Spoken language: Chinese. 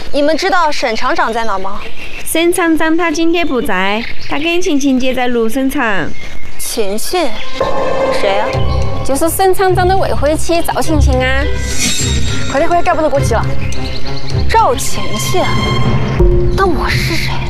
你们知道沈厂长在哪吗？ 沈厂长他今天不在，他跟晴晴姐在卢沈厂。 晴晴，谁呀？ 就是沈厂长的未婚妻赵晴晴啊！ 快点，赶不得过期了。赵晴晴，那我是谁？